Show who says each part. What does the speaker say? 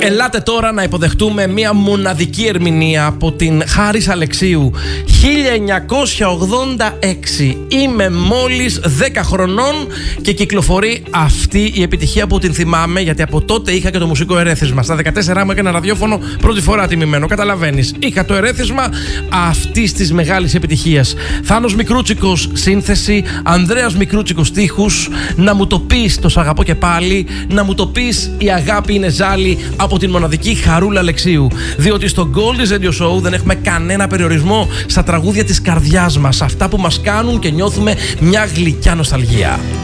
Speaker 1: Ελάτε τώρα να υποδεχτούμε μια μοναδική ερμηνεία από την Χάρης Αλεξίου. 1986. Είμαι μόλις 10 χρονών και κυκλοφορεί αυτή η επιτυχία που την θυμάμαι, γιατί από τότε είχα και το μουσικό ερέθισμα. Στα 14 μου έκανα ραδιόφωνο πρώτη φορά τιμημένο. Καταλαβαίνεις. Είχα το ερέθισμα αυτής της μεγάλης επιτυχίας. Θάνος Μικρούτσικος σύνθεση, Ανδρέας Μικρούτσικος στίχους. Να μου το πεις το σ' αγαπώ και πάλι. Να μου το πεις η αγάπη είναι ζάλι, από την μοναδική Χαρούλα Αλεξίου. Διότι στο Goldie Radio Show δεν έχουμε κανένα περιορισμό στα τραγούδια της καρδιάς μας, αυτά που μας κάνουν και νιώθουμε μια γλυκιά νοσταλγία.